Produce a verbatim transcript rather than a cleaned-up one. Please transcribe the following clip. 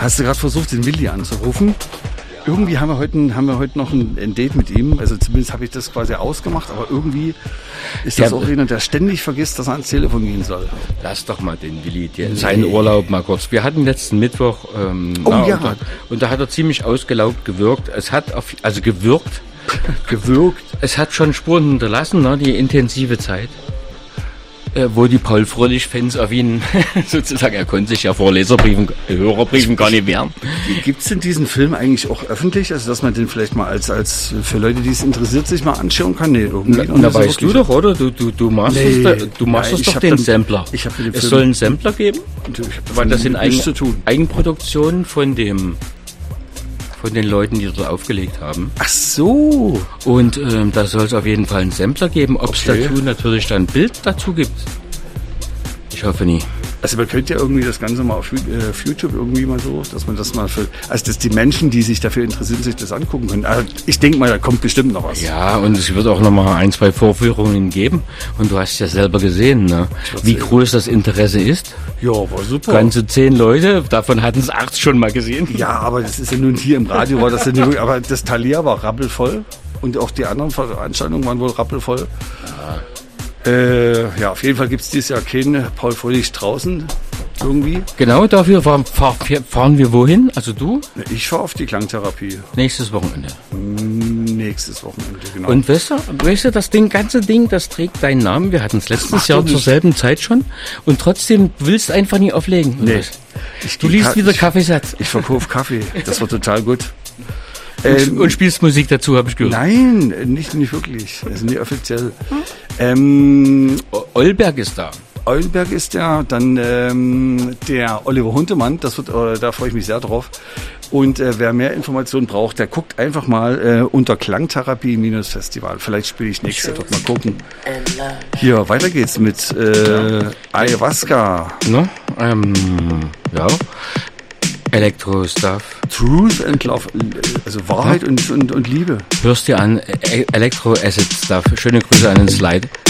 Hast du gerade versucht, den Willi anzurufen? Irgendwie haben wir heute, haben wir heute noch ein, ein Date mit ihm. Also zumindest habe ich das quasi ausgemacht. Aber irgendwie ist das ja auch jemand, der ständig vergisst, dass er ans Telefon gehen soll. Lass doch mal den Willi, der, seinen Urlaub mal kurz. Wir hatten letzten Mittwoch, ähm, oh, na, ja. und, da, und da hat er ziemlich ausgelaugt gewirkt. Es hat auf, also gewirkt, gewirkt. Es hat schon Spuren hinterlassen, ne, die intensive Zeit. Wo die Paul-Fröhlich-Fans auf ihn sozusagen, er konnte sich ja vor Leserbriefen, Hörerbriefen gar nicht wehren. Gibt es denn diesen Film eigentlich auch öffentlich? Also, dass man den vielleicht mal als, als für Leute, die es interessiert, sich mal anschauen kann? Nee, irgendwie. Na, na weißt du doch, oder? Du, du, du machst nee, das, du machst nein, das doch den dann, Sampler. Ich hab den es soll einen Sampler geben, weil das sind Eigen, zu tun. Eigenproduktionen von dem von den Leuten, die dort aufgelegt haben. Ach so. Und ähm, da soll es auf jeden Fall einen Sampler geben. Ob es okay. dazu natürlich dann ein Bild dazu gibt, ich hoffe nie. Also man könnte ja irgendwie das Ganze mal auf YouTube irgendwie mal so, dass man das mal für, also dass die Menschen, die sich dafür interessieren, sich das angucken können. Also ich denke mal, da kommt bestimmt noch was. Ja, und es wird auch noch mal ein, zwei Vorführungen geben. Und du hast ja selber gesehen, ne? Wie sehen. groß das Interesse ist. Ja, war super. Ganze zehn Leute, davon hatten es acht schon mal gesehen. Ja, aber das ist ja nun hier im Radio, war das ja nicht, aber das Thalia war rappelvoll und auch die anderen Veranstaltungen waren wohl rappelvoll. Ja. Äh, ja, auf jeden Fall gibt es dieses Jahr keinen Paul Fröhlich draußen irgendwie. Genau, dafür fahren, fahren wir wohin? Also du? Ich fahre auf die Klangtherapie. Nächstes Wochenende. Nächstes Wochenende, genau. Und weißt du, weißt du, das Ding, ganze Ding, das trägt deinen Namen. Wir hatten es letztes Jahr zur selben Zeit schon. Und trotzdem willst du einfach nie auflegen. Nee. Ich du liest Ka- wieder Kaffeesatz. Ich, ich verkaufe Kaffee. Das war total gut. Ähm, und spielst Musik dazu, habe ich gehört. Nein, nicht, nicht wirklich. Also nicht offiziell. Hm? Ähm, Olberg ist da. Olberg ist da. Dann ähm, der Oliver Huntemann. Das wird, äh, da freue ich mich sehr drauf. Und äh, wer mehr Informationen braucht, der guckt einfach mal äh, unter Klangtherapie-Festival. Vielleicht spiele ich nächstes Jahr dort mal gucken. Hier, weiter geht's mit äh, Ayahuasca. Ne? Ähm, ja. Elektro-Stuff. Truth and Love, also Wahrheit ja. und, und, und Liebe. Hörst dir an, Elektro-Acid-Stuff. Schöne Grüße an den Slide.